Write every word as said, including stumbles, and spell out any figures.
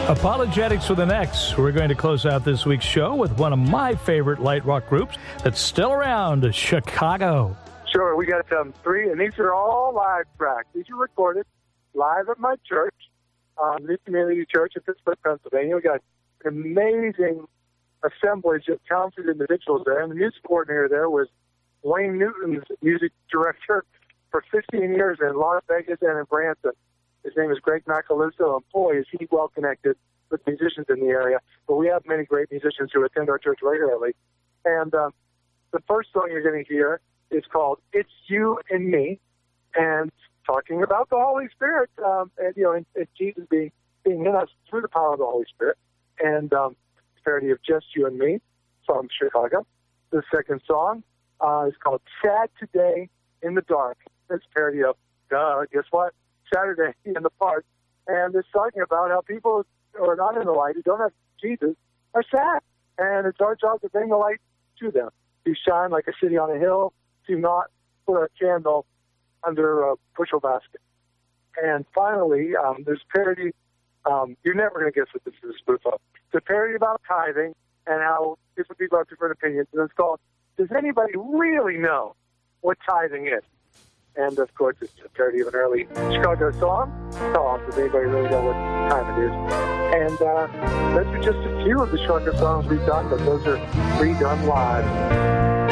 Apologetics for the Next. We're going to close out this week's show with one of my favorite light rock groups that's still around, Chicago. Sure, we got um, three, and these are all live tracks. These are recorded live at my church, um, New Community Church in Pittsburgh, Pennsylvania. We got an amazing assemblage of talented individuals there, and the music coordinator there was Wayne Newton's music director for fifteen years in Las Vegas and in Branson. His name is Greg Macaluso, and boy, is he well connected with musicians in the area. But we have many great musicians who attend our church regularly. And um, the first song you're going to hear is called "It's You and Me," and talking about the Holy Spirit, um, and you know, and, and Jesus being being in us through the power of the Holy Spirit. And um, it's a parody of "Just You and Me" from Chicago. The second song uh, is called "Sad Today in the Dark." It's a parody of, duh, guess what? Saturday in the Park. And it's talking about how people who are not in the light, who don't have Jesus, are sad. And it's our job to bring the light to them. You shine like a city on a hill. Do not put a candle under a bushel basket. And finally, um, there's parody. Um, you're never going to guess what this is a spoof of. It's a parody about tithing and how different people have different opinions. And it's called, "Does Anybody Really Know What Tithing Is?" And, of course, it's a parody of an early Chicago song. So, does anybody really know what time it is? And uh, those are just a few of the Chicago songs we've done, but those are redone live.